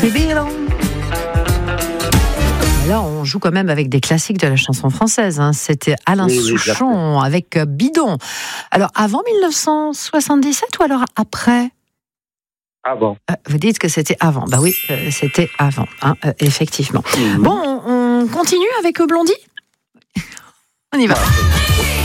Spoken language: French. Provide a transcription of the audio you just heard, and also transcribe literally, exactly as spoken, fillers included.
Tribillon. Là, on joue quand même avec des classiques de la chanson française. Hein. C'était Alain Oui, oui, Souchon avec Bidon. Alors, avant dix-neuf cent soixante-dix-sept ou alors après ? Avant. Euh, vous dites que c'était avant. Bah oui, euh, c'était avant, hein, euh, effectivement. Mmh. Bon, on, on continue avec Blondie ? On y va.